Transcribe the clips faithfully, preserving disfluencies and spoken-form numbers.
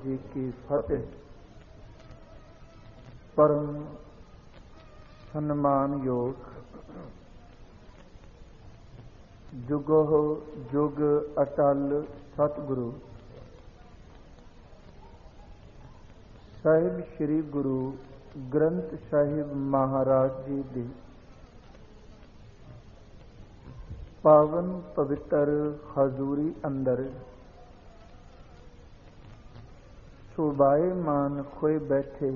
जी की फतेह। परम सम्मान योग जुगो जुग अटल सतगुरु साहिब श्री गुरु ग्रंथ साहिब महाराज जी दी पावन पवित्र हजूरी अंदर सुबाए मान खोए बैठे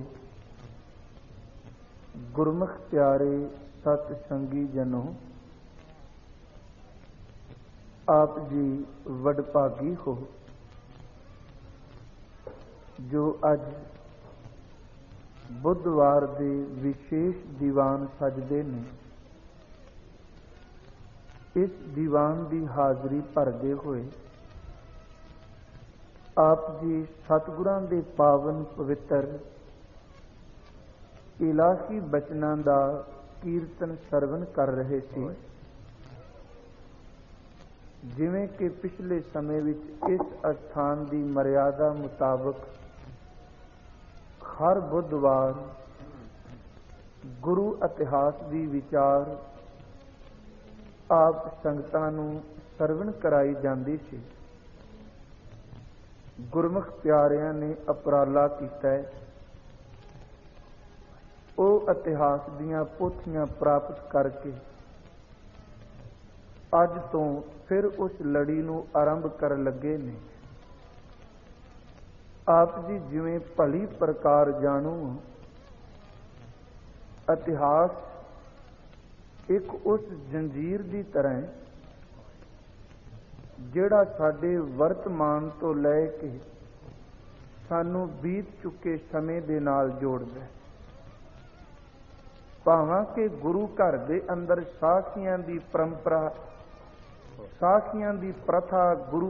गुरमुख प्यारे सतसंगी जनों, आप जी वडभागी हो जो अज बुधवार दे विशेष दीवान सजदे ने। इस दीवान की हाजरी भरदे हुए आप जी सतगुरां दे पावन पवित्र इलाही बचनां दा कीर्तन सरवण कर रहे सी। जिवें कि पिछले समय विच इस अस्थान की मर्यादा मुताबक हर बुधवार गुरु इतिहास की विचार आप संगतां नूं सरवण कराई जाती सी। गुरमुख प्यारियां ने उपराला कीता है, वो इतिहास दीयां पोथियां प्राप्त करके अज तो फिर उस लड़ी नूं आरंभ कर लगे ने। आप जी जिवें भली प्रकार जाणो, इतिहास एक उस जंजीर की तरह जिहड़ा साडे वर्तमान तो लै के सानू बीत चुके समय दे नाल जोड़दा है। भावां के गुरु घर दे अंदर साखियां दी परंपरा, साखियां दी प्रथा गुरु